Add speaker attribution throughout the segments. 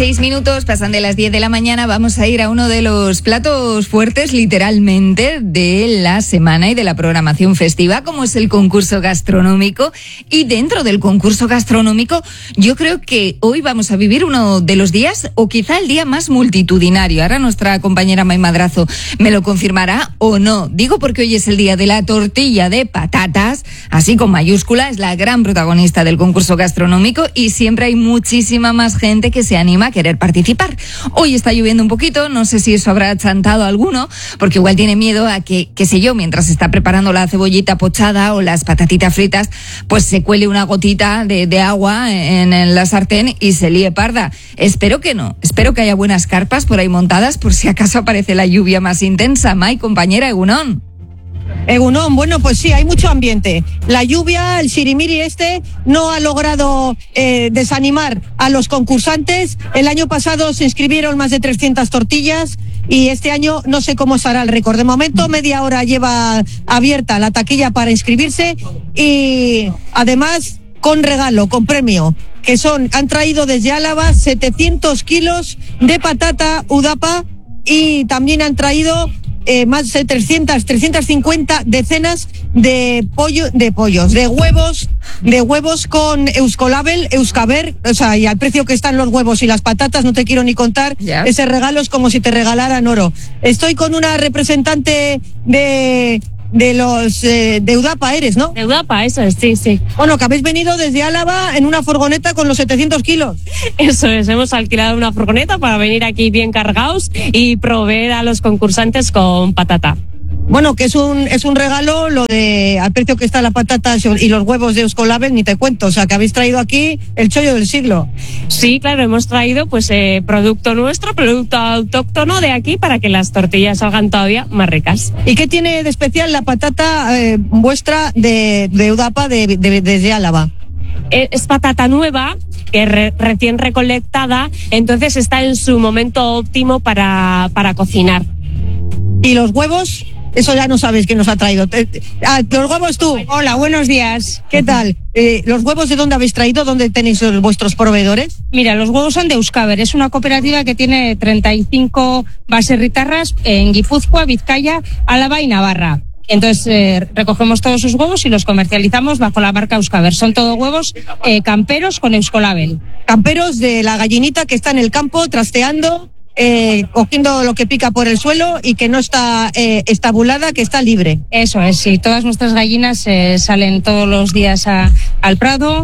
Speaker 1: 6 minutos, pasan de las 10 de la mañana, vamos a ir a uno de los platos fuertes, literalmente, de la semana y de la programación festiva, como es el concurso gastronómico. Y dentro del concurso gastronómico, yo creo que hoy vamos a vivir uno de los días, o quizá el día más multitudinario. Ahora nuestra compañera May Madrazo me lo confirmará o no. Digo porque hoy es el día de la tortilla de patatas, así con mayúscula, es la gran protagonista del concurso gastronómico y siempre hay muchísima más gente que se anima a querer participar. Hoy está lloviendo un poquito, no sé si eso habrá chantado a alguno, porque igual tiene miedo a que, qué sé yo, mientras se está preparando la cebollita pochada o las patatitas fritas, pues se cuele una gotita de agua en la sartén y se líe parda. Espero que no, espero que haya buenas carpas por ahí montadas por si acaso aparece la lluvia más intensa. May, compañera, Egunon.
Speaker 2: Egunon, bueno, pues sí, hay mucho ambiente. La lluvia, el sirimiri no ha logrado desanimar a los concursantes. El año pasado se inscribieron más de 300 tortillas y este año no sé cómo será el récord. De momento, media hora lleva abierta la taquilla para inscribirse y además con regalo, con premio, que han traído desde Álava 700 kilos de patata udapa y también han traído más de 350 decenas de huevos con Euskolabel, Euskaber, o sea, y al precio que están los huevos y las patatas no te quiero ni contar. Yeah. Ese regalo es como si te regalaran oro. Estoy con una representante de Udapa, eres, ¿no?
Speaker 3: De Udapa, eso es, sí.
Speaker 2: Bueno, que habéis venido desde Álava en una furgoneta con los 700 kilos.
Speaker 3: Eso es, hemos alquilado una furgoneta para venir aquí bien cargados y proveer a los concursantes con patata.
Speaker 2: Bueno, que es un regalo lo de al precio que está la patata y los huevos de Euskolabel, ni te cuento, o sea, que habéis traído aquí el chollo del siglo.
Speaker 3: Sí, claro, hemos traído pues producto nuestro, producto autóctono de aquí para que las tortillas salgan todavía más ricas.
Speaker 2: ¿Y qué tiene de especial la patata vuestra de Udapa desde Álava?
Speaker 3: Es patata nueva, que recién recolectada, entonces está en su momento óptimo para cocinar.
Speaker 2: ¿Y los huevos? Eso ya no sabes quién nos ha traído. Los huevos tú.
Speaker 4: Hola, buenos días.
Speaker 2: ¿Qué tal? ¿Los huevos de dónde habéis traído? ¿Dónde tenéis vuestros proveedores?
Speaker 4: Mira, los huevos son de Euskaber. Es una cooperativa que tiene 35 baserritarras en Guipúzcoa, Vizcaya, Álava y Navarra. Entonces recogemos todos sus huevos y los comercializamos bajo la marca Euskaber. Son todos huevos camperos con Euskolabel.
Speaker 2: Camperos de la gallinita que está en el campo trasteando, cogiendo lo que pica por el suelo y que no está estabulada, que está libre.
Speaker 4: Eso es, sí. Todas nuestras gallinas salen todos los días al prado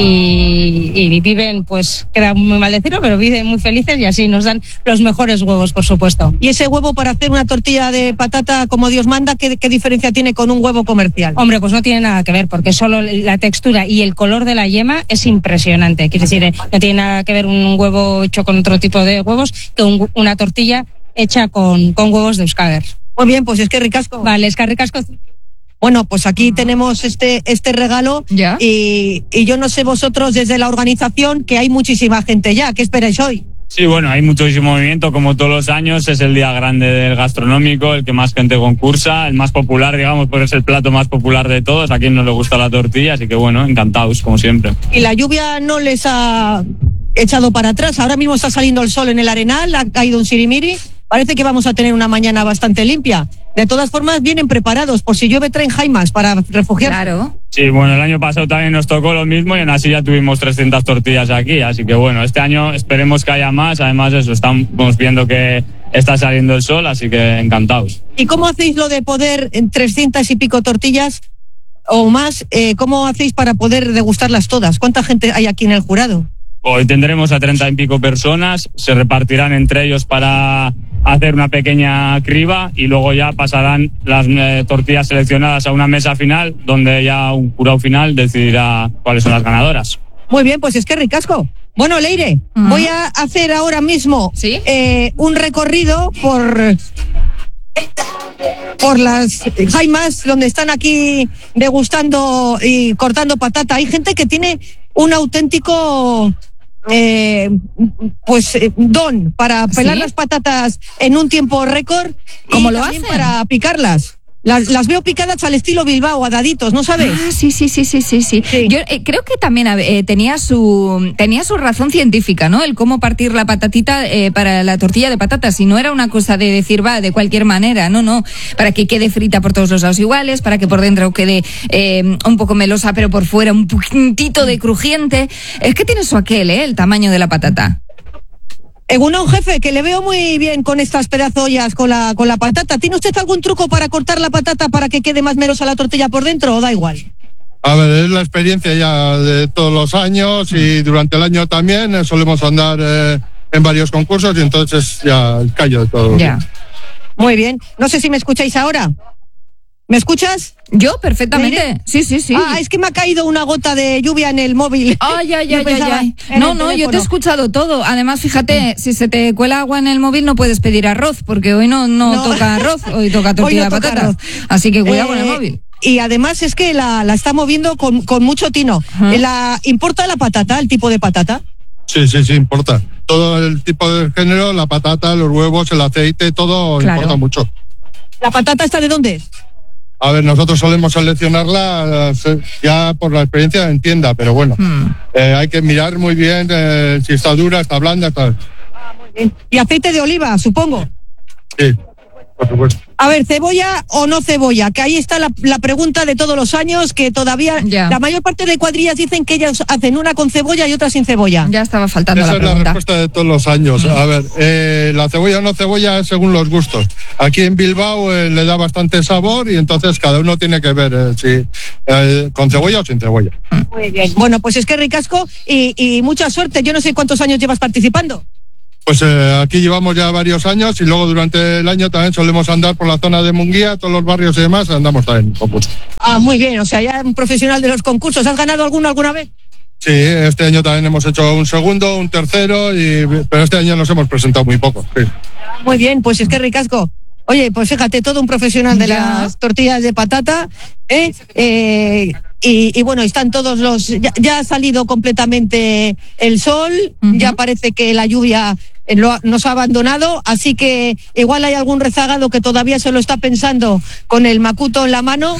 Speaker 4: y viven, pues queda muy mal decirlo, pero viven muy felices y así nos dan los mejores huevos, por supuesto.
Speaker 2: ¿Y ese huevo para hacer una tortilla de patata como Dios manda, qué diferencia tiene con un huevo comercial?
Speaker 4: Hombre, pues no tiene nada que ver, porque solo la textura y el color de la yema es impresionante. Quiere decir, no tiene nada que ver un huevo hecho con otro tipo de huevos que una tortilla hecha con huevos de Euskaber.
Speaker 2: Muy bien, pues es que ricasco.
Speaker 4: Vale, es que ricasco.
Speaker 2: Bueno, pues aquí tenemos este regalo.
Speaker 1: ¿Ya?
Speaker 2: Y yo no sé vosotros desde la organización, que hay muchísima gente ya. ¿Qué esperáis hoy?
Speaker 5: Sí, bueno, hay muchísimo movimiento, como todos los años. Es el día grande del gastronómico, el que más gente concursa, el más popular, digamos, porque es el plato más popular de todos. A quien no le gusta la tortilla, así que bueno, encantados, como siempre.
Speaker 2: ¿Y la lluvia no les ha echado para atrás? Ahora mismo está saliendo el sol en el Arenal, ha caído un sirimiri. Parece que vamos a tener una mañana bastante limpia. De todas formas, vienen preparados. Por si llueve, traen jaimas para refugiarse.
Speaker 1: Claro.
Speaker 5: Sí, bueno, el año pasado también nos tocó lo mismo y aún así ya tuvimos 300 tortillas aquí. Así que bueno, este año esperemos que haya más. Además, eso, estamos viendo que está saliendo el sol, así que encantados.
Speaker 2: ¿Y cómo hacéis lo de poder en 300 y pico tortillas o más? ¿Cómo hacéis para poder degustarlas todas? ¿Cuánta gente hay aquí en el jurado?
Speaker 5: Hoy tendremos a 30 y pico personas, se repartirán entre ellos para hacer una pequeña criba y luego ya pasarán las tortillas seleccionadas a una mesa final donde ya un jurado final decidirá cuáles son las ganadoras.
Speaker 2: Muy bien, pues es que ricasco. Bueno, Leire, voy a hacer ahora mismo
Speaker 1: ¿sí?
Speaker 2: Un recorrido por las jaimas donde están aquí degustando y cortando patata. Hay gente que tiene un auténtico don para pelar las patatas en un tiempo récord.
Speaker 1: ¿Cómo
Speaker 2: y
Speaker 1: lo
Speaker 2: también
Speaker 1: hacen?
Speaker 2: para picarlas. Las veo picadas al estilo Bilbao, a daditos, ¿no sabes?
Speaker 1: Ah, sí. Yo creo que también tenía su razón científica, ¿no? El cómo partir la patatita para la tortilla de patatas. Si no era una cosa de decir, va, de cualquier manera, no. Para que quede frita por todos los lados iguales, para que por dentro quede un poco melosa, pero por fuera un poquitito de crujiente. Es que tiene su aquel, el tamaño de la patata.
Speaker 2: Un jefe, que le veo muy bien con estas pedazollas con la patata. ¿Tiene usted algún truco para cortar la patata para que quede más melosa la tortilla por dentro o da igual?
Speaker 6: A ver, es la experiencia ya de todos los años y durante el año también solemos andar en varios concursos y entonces ya el callo de todo.
Speaker 1: Ya.
Speaker 2: Muy bien. No sé si me escucháis ahora. ¿Me escuchas?
Speaker 1: Yo, perfectamente. Sí.
Speaker 2: Ah, es que me ha caído una gota de lluvia en el móvil.
Speaker 1: Ay. No, yo te he escuchado todo. Además, fíjate, si se te cuela agua en el móvil no puedes pedir arroz, porque hoy no toca arroz, hoy toca tortilla de patatas. Así que cuidado con el móvil.
Speaker 2: Y además es que la está moviendo con mucho tino. ¿Importa la patata, el tipo de patata?
Speaker 6: Sí, importa. Todo el tipo de género, la patata, los huevos, el aceite, todo importa mucho.
Speaker 2: ¿La patata está de dónde es?
Speaker 6: A ver, nosotros solemos seleccionarla ya por la experiencia en tienda, pero bueno, hay que mirar muy bien si está dura, está blanda, está...
Speaker 2: Muy bien. ¿Y aceite de oliva, supongo?
Speaker 6: Sí, por supuesto.
Speaker 2: A ver, ¿cebolla o no cebolla? Que ahí está la pregunta de todos los años, que todavía la mayor parte de cuadrillas dicen que ellas hacen una con cebolla y otra sin cebolla.
Speaker 1: Ya estaba faltando
Speaker 6: Esa
Speaker 1: la pregunta.
Speaker 6: Esa es la respuesta de todos los años. A ver, la cebolla o no cebolla es según los gustos. Aquí en Bilbao le da bastante sabor y entonces cada uno tiene que ver si con cebolla o sin cebolla.
Speaker 2: Muy bien. Bueno, pues es que ricasco y mucha suerte. Yo no sé cuántos años llevas participando.
Speaker 6: Pues aquí llevamos ya varios años y luego durante el año también solemos andar por la zona de Munguía, todos los barrios y demás, andamos también en concursos.
Speaker 2: Ah, muy bien, o sea, ya un profesional de los concursos. ¿Has ganado alguna vez?
Speaker 6: Sí, este año también hemos hecho un segundo, un tercero, pero este año nos hemos presentado muy poco. Sí.
Speaker 2: Muy bien, pues es que ricasco. Oye, pues fíjate, todo un profesional de las tortillas de patata, y bueno, están todos ya ha salido completamente el sol, ya parece que la lluvia nos ha abandonado, así que igual hay algún rezagado que todavía se lo está pensando con el macuto en la mano.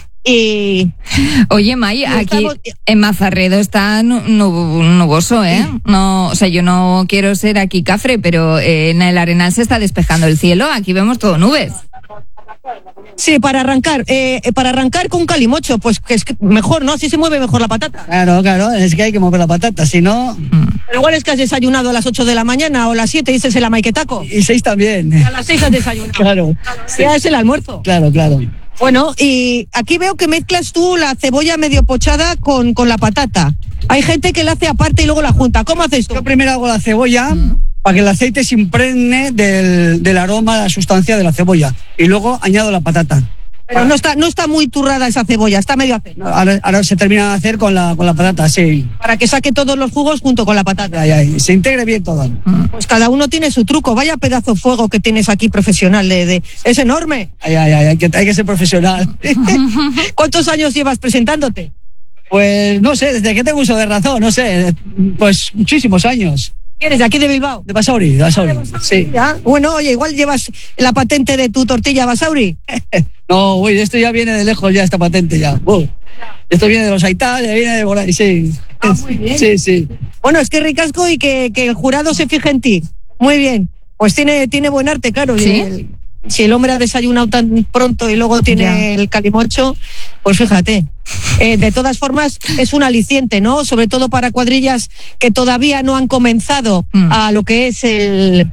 Speaker 1: Oye, May, aquí en Mazarredo está nuboso, No, o sea, yo no quiero ser aquí cafre, pero en el Arenal se está despejando el cielo. Aquí vemos todo nubes.
Speaker 2: Sí, para arrancar con calimocho, pues que es mejor, ¿no? Así se mueve mejor la patata.
Speaker 7: Claro, es que hay que mover la patata, si no...
Speaker 2: Pero igual es que has desayunado a las 8 de la mañana o a las 7 y ese es el amaiquetaco.
Speaker 7: Y 6 también.
Speaker 2: A las 6 has desayunado.
Speaker 7: Claro.
Speaker 2: Ya es el almuerzo.
Speaker 7: Claro.
Speaker 2: Bueno, y aquí veo que mezclas tú la cebolla medio pochada con la patata. Hay gente que la hace aparte y luego la junta. ¿Cómo haces tú?
Speaker 7: Yo primero hago la cebolla para que el aceite se impregne del aroma, la sustancia de la cebolla. Y luego añado la patata.
Speaker 2: Pero no está muy turrada esa cebolla, está medio aceite.
Speaker 7: Ahora se termina de hacer con la patata, sí.
Speaker 2: Para que saque todos los jugos junto con la patata.
Speaker 7: Se integre bien todo.
Speaker 2: Pues cada uno tiene su truco. Vaya pedazo de fuego que tienes aquí profesional. Es enorme.
Speaker 7: Hay que ser profesional.
Speaker 2: ¿Cuántos años llevas presentándote?
Speaker 7: Pues no sé, desde que tengo uso de razón, no sé, pues muchísimos años.
Speaker 2: ¿Eres de aquí de Bilbao?
Speaker 7: De Basauri. Sí.
Speaker 2: ¿Ya? Bueno, oye, igual llevas la patente de tu tortilla Basauri.
Speaker 7: No, esto ya viene de lejos, ya esta patente ya. Esto viene de los Aitá, viene de por ahí, sí.
Speaker 2: Muy bien.
Speaker 7: Sí.
Speaker 2: Bueno, es que ricasco y que el jurado se fije en ti. Muy bien. Pues tiene buen arte, claro.
Speaker 1: ¿Sí?
Speaker 2: Si el hombre ha desayunado tan pronto y luego tiene el calimocho, pues fíjate. De todas formas, es un aliciente, ¿no? Sobre todo para cuadrillas que todavía no han comenzado a lo que es el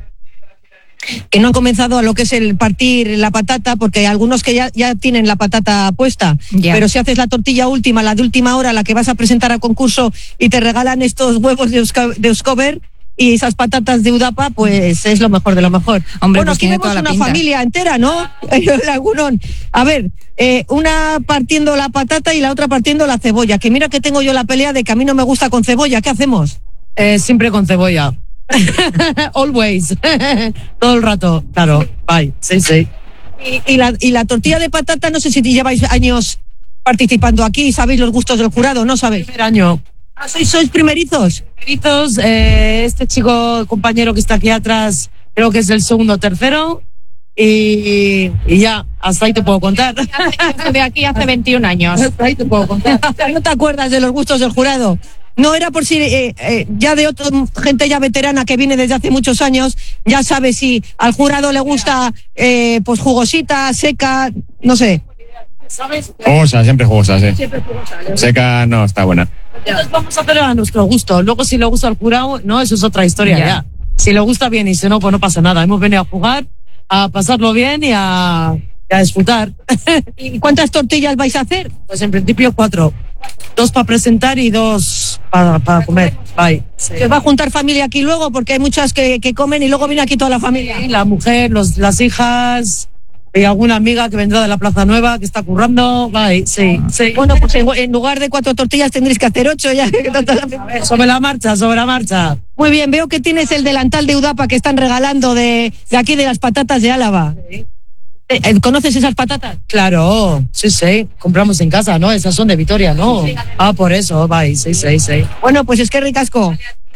Speaker 2: partir la patata, porque hay algunos que ya tienen la patata puesta, pero si haces la tortilla última, la de última hora, la que vas a presentar al concurso y te regalan estos huevos de Euskober y esas patatas de Udapa, pues es lo mejor de lo mejor.
Speaker 1: Hombre,
Speaker 2: bueno,
Speaker 1: pues
Speaker 2: aquí vemos una familia entera, ¿no? A ver, una partiendo la patata y la otra partiendo la cebolla, que mira que tengo yo la pelea de que a mí no me gusta con cebolla. ¿Qué hacemos?
Speaker 8: Siempre con cebolla. Always. Todo el rato, claro. Bye. Sí.
Speaker 2: Y la tortilla de patata, no sé si lleváis años participando aquí, sabéis los gustos del jurado, ¿no sabéis?
Speaker 8: Primer año.
Speaker 2: ¿Sois primerizos?
Speaker 8: Este chico, compañero que está aquí atrás, creo que es el segundo o tercero. y ya, hasta ahí te puedo contar.
Speaker 4: De aquí hace 21 años.
Speaker 8: Hasta ahí te puedo contar.
Speaker 2: ¿No te acuerdas de los gustos del jurado? No era por si ya de otra gente ya veterana que viene desde hace muchos años, ya sabe si al jurado le gusta pues jugosita, seca, no sé.
Speaker 8: ¿Sabes?
Speaker 5: Jugosa, siempre jugosa, sí. Seca no, está buena.
Speaker 8: Entonces vamos a hacer a nuestro gusto. Luego si le gusta al jurado, no, eso es otra historia ya. Si le gusta bien y si no, pues no pasa nada. Hemos venido a jugar, a pasarlo bien y a disfrutar.
Speaker 2: ¿Y cuántas tortillas vais a hacer?
Speaker 8: Pues en principio 4. 2 para presentar y 2 para comer. Bye. Sí.
Speaker 2: ¿Se va a juntar familia aquí luego? Porque hay muchas que comen y luego viene aquí toda la familia.
Speaker 8: La mujer, las hijas y alguna amiga que vendrá de la Plaza Nueva que está currando. Bye. Sí, sí.
Speaker 2: Bueno, pues en lugar de 4 tortillas tendréis que hacer 8 ya.
Speaker 8: Sobre la marcha.
Speaker 2: Muy bien, veo que tienes el delantal de Udapa que están regalando de aquí de las patatas de Álava. ¿Conoces esas patatas?
Speaker 8: Claro, sí. Compramos en casa, ¿no? Esas son de Vitoria, ¿no? Ah, por eso, bye. Sí.
Speaker 2: Bueno, pues es que ricasco.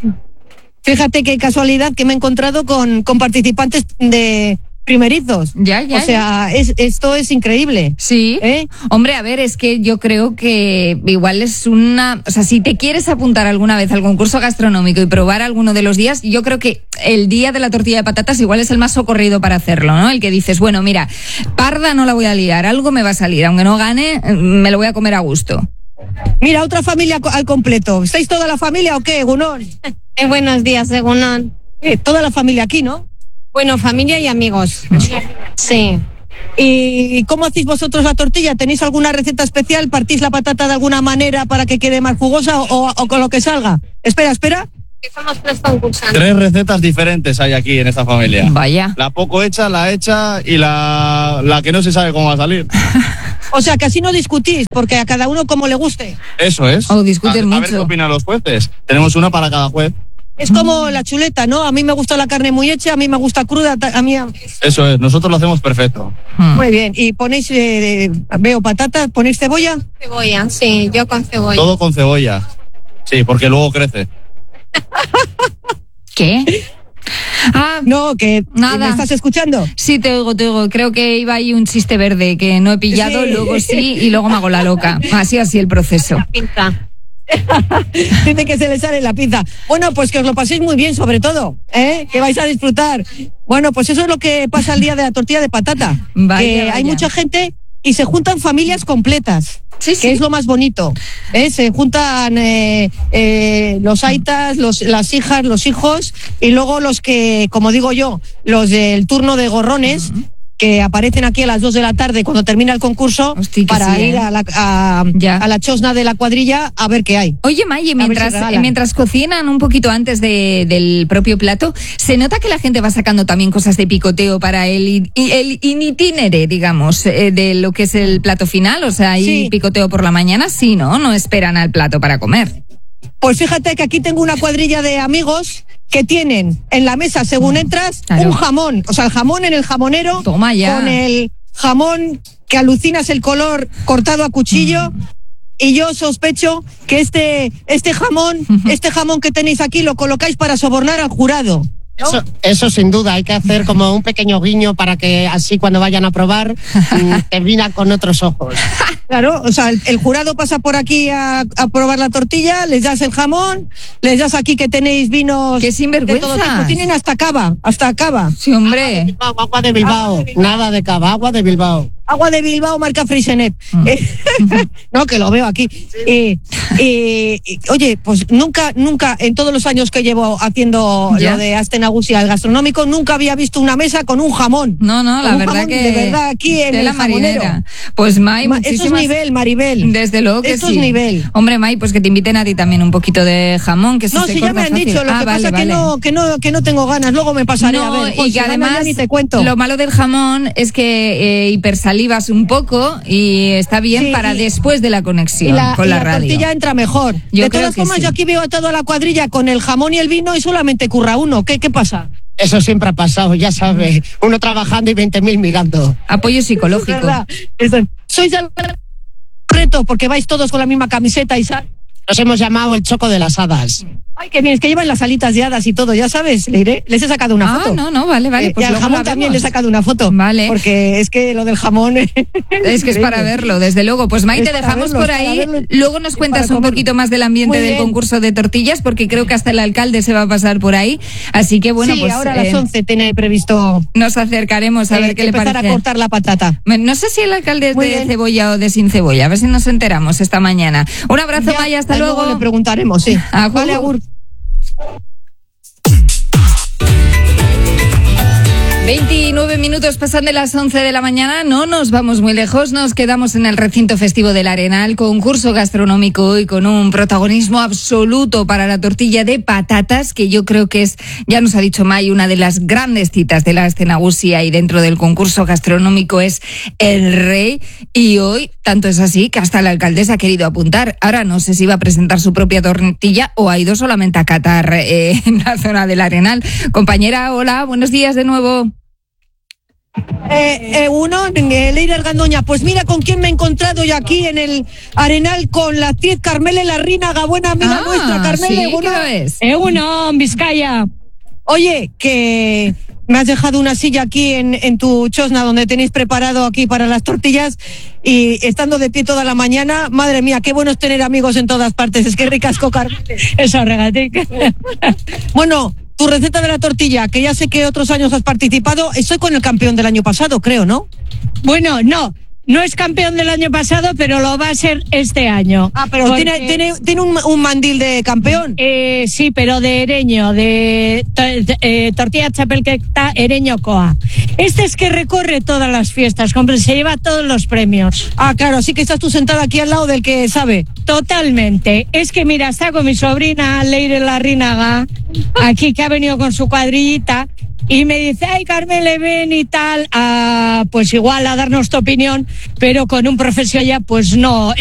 Speaker 2: Fíjate qué casualidad que me he encontrado con participantes de primerizos.
Speaker 1: Ya.
Speaker 2: O sea, esto es increíble.
Speaker 1: Sí. Hombre, a ver, es que yo creo que igual es una... O sea, si te quieres apuntar alguna vez al concurso gastronómico y probar alguno de los días, yo creo que el día de la tortilla de patatas igual es el más socorrido para hacerlo, ¿no? El que dices, bueno, mira, parda no la voy a liar, algo me va a salir, aunque no gane, me lo voy a comer a gusto.
Speaker 2: Mira, otra familia al completo. ¿Estáis toda la familia o qué, Gunón?
Speaker 9: Buenos días, Gunón.
Speaker 2: Toda la familia aquí, ¿no?
Speaker 9: Bueno, familia y amigos. Sí.
Speaker 2: ¿Y cómo hacéis vosotros la tortilla? ¿Tenéis alguna receta especial? ¿Partís la patata de alguna manera para que quede más jugosa o con lo que salga? Espera.
Speaker 9: Que somos 3 concursantes.
Speaker 5: 3 recetas diferentes hay aquí en esta familia.
Speaker 1: Vaya.
Speaker 5: La poco hecha, la hecha y la que no se sabe cómo va a salir.
Speaker 2: O sea, que así no discutís, porque a cada uno como le guste.
Speaker 5: Eso es.
Speaker 1: O discuten mucho.
Speaker 5: A ver qué opinan los jueces. Tenemos una para cada juez.
Speaker 2: Es como la chuleta, ¿no? A mí me gusta la carne muy hecha, a mí me gusta cruda, a mí...
Speaker 5: Eso es, nosotros lo hacemos perfecto.
Speaker 2: Muy bien, y ponéis, veo patatas, ¿ponéis cebolla?
Speaker 9: Cebolla, sí, yo con cebolla.
Speaker 5: Todo con cebolla. Sí, porque luego crece.
Speaker 1: ¿Qué?
Speaker 2: No, que
Speaker 1: nada.
Speaker 2: ¿me estás escuchando?
Speaker 1: Sí, te oigo. Creo que iba ahí un chiste verde que no he pillado,
Speaker 2: Sí.
Speaker 1: luego sí y luego me hago la loca. Así el proceso.
Speaker 9: Pinta.
Speaker 2: Dice que se le sale la pinza. Bueno, pues que os lo paséis muy bien, sobre todo, que vais a disfrutar. Bueno, pues eso es lo que pasa el día de la tortilla de patata.
Speaker 1: Vaya.
Speaker 2: Hay mucha gente y se juntan familias completas.
Speaker 1: Sí.
Speaker 2: Que es lo más bonito. Se juntan los aitas, las hijas, los hijos y luego los que, como digo yo, los del turno de gorrones. Que aparecen aquí a las 2 de la tarde cuando termina el concurso.
Speaker 1: Hostia,
Speaker 2: para
Speaker 1: sí,
Speaker 2: ir a la chosna de la cuadrilla a ver qué hay.
Speaker 1: Oye, May,
Speaker 2: ver si
Speaker 1: mientras cocinan un poquito antes del propio plato, ¿se nota que la gente va sacando también cosas de picoteo para el itinere, digamos, de lo que es el plato final? O sea, ¿hay
Speaker 2: Sí.
Speaker 1: picoteo por la mañana? Sí, ¿no? No esperan al plato para comer.
Speaker 2: Pues fíjate que aquí tengo una cuadrilla de amigos que tienen en la mesa, según entras,
Speaker 1: Claro.
Speaker 2: un jamón. O sea, el jamón en el jamonero.
Speaker 1: Toma ya.
Speaker 2: Con el jamón que alucinas el color cortado a cuchillo. Y yo sospecho que este jamón que tenéis aquí lo colocáis para sobornar al jurado.
Speaker 10: Eso sin duda, hay que hacer como un pequeño guiño para que así cuando vayan a probar te miran con otros ojos.
Speaker 2: Claro, o sea, el jurado pasa por aquí a probar la tortilla, les das el jamón, les das aquí que tenéis vinos
Speaker 1: ¡Qué
Speaker 2: de
Speaker 1: sinvergüenzas!
Speaker 2: todo tipo. Tienen hasta cava.
Speaker 1: Sí, hombre.
Speaker 10: Agua de Bilbao, nada de cava, agua de Bilbao.
Speaker 2: Agua de Bilbao, marca Freixenet. No, que lo veo aquí. Oye, pues nunca, en todos los años que llevo haciendo
Speaker 1: ¿Ya?
Speaker 2: lo de Aste Nagusia, el gastronómico, nunca había visto una mesa con un jamón.
Speaker 1: No, la
Speaker 2: Con un
Speaker 1: verdad
Speaker 2: jamón
Speaker 1: que...
Speaker 2: de verdad, aquí en
Speaker 1: de
Speaker 2: el
Speaker 1: la
Speaker 2: jamonero.
Speaker 1: marinera. Pues, May,
Speaker 2: Eso es
Speaker 1: muchísimas...
Speaker 2: nivel, Maribel.
Speaker 1: Desde luego que
Speaker 2: Esto
Speaker 1: sí.
Speaker 2: es nivel.
Speaker 1: Hombre, May, pues que te inviten a ti también un poquito de jamón, que
Speaker 2: No,
Speaker 1: se
Speaker 2: si ya
Speaker 1: corta
Speaker 2: me han
Speaker 1: fácil.
Speaker 2: dicho, lo que
Speaker 1: vale,
Speaker 2: pasa
Speaker 1: vale.
Speaker 2: que no tengo ganas, luego me pasaré a ver.
Speaker 1: y que además
Speaker 2: ni te cuento.
Speaker 1: lo malo del jamón es que hipersalivas un poco y está bien
Speaker 2: Sí,
Speaker 1: para
Speaker 2: y-
Speaker 1: después de la conexión con la radio.
Speaker 2: tortilla entra mejor.
Speaker 1: Yo
Speaker 2: de
Speaker 1: creo
Speaker 2: todas
Speaker 1: que
Speaker 2: formas,
Speaker 1: sí.
Speaker 2: yo aquí veo a toda la cuadrilla con el jamón y el vino y solamente curra uno. ¿Qué pasa?
Speaker 10: Eso siempre ha pasado, ya sabes. Uno trabajando y 20.000 mirando.
Speaker 1: Apoyo
Speaker 2: Es
Speaker 1: psicológico.
Speaker 2: verdad. Sois el reto porque vais todos con la misma camiseta y sal.
Speaker 10: Nos hemos llamado el choco de las hadas.
Speaker 2: Ay, qué bien, es que llevan las alitas de hadas y todo, ya sabes, les he sacado una foto.
Speaker 1: No, vale,
Speaker 2: Pues y al jamón también le he sacado una foto.
Speaker 1: Vale.
Speaker 2: Porque es que lo del jamón...
Speaker 1: Es que es para verlo, desde luego. Pues Maite, dejamos por ahí. Luego nos cuentas un poquito más del ambiente del concurso de tortillas, porque creo que hasta el alcalde se va a pasar por ahí. Así que bueno,
Speaker 2: sí,
Speaker 1: pues
Speaker 2: ahora a las 11 tiene previsto...
Speaker 1: Nos acercaremos a ver qué le parece.
Speaker 2: Empezar a cortar la patata.
Speaker 1: No sé si el alcalde es de cebolla o de sin cebolla. A ver si nos enteramos esta mañana. Un abrazo, Maya, hasta luego.
Speaker 2: Le preguntaremos, sí.
Speaker 1: Vale, agur. 29 minutos pasan de las 11 de la mañana, no nos vamos muy lejos, nos quedamos en el recinto festivo del Arenal, concurso gastronómico y con un protagonismo absoluto para la tortilla de patatas, que yo creo que es, ya nos ha dicho May, una de las grandes citas de la escena gusia y dentro del concurso gastronómico es el rey, y hoy tanto es así que hasta la alcaldesa ha querido apuntar. Ahora no sé si va a presentar su propia tortilla o ha ido solamente a catar en la zona del Arenal. Compañera, hola, buenos días de nuevo.
Speaker 2: Leire Argandoña, pues mira con quién me he encontrado yo aquí en el Arenal, con la actriz Carmele Larrínaga, buena amiga nuestra. Carmele,
Speaker 1: sí, ¿qué es?
Speaker 4: Uno, Vizcaya.
Speaker 2: Oye, que me has dejado una silla aquí en tu chosna donde tenéis preparado aquí para las tortillas, y estando de pie toda la mañana, madre mía, qué bueno es tener amigos en todas partes, es que ricasco, Carmele.
Speaker 4: Eso, regatic.
Speaker 2: Bueno, tu receta de la tortilla, que ya sé que otros años has participado, estoy con el campeón del año pasado, creo, ¿no?
Speaker 4: Bueno, no es campeón del año pasado, pero lo va a ser este año.
Speaker 2: Ah, pero porque... tiene un mandil de campeón.
Speaker 4: Sí, pero de Ereño, de tortilla chapelqueta Ereño Coa. Este es que recorre todas las fiestas, se lleva todos los premios.
Speaker 2: Ah, claro, así que estás tú sentada aquí al lado del que sabe.
Speaker 4: Totalmente. Es que mira, está con mi sobrina Leire Larrínaga, aquí, que ha venido con su cuadrillita, y me dice, ay, Carmele, ven y tal, pues igual a darnos tu opinión, pero con un profesor ya, pues no.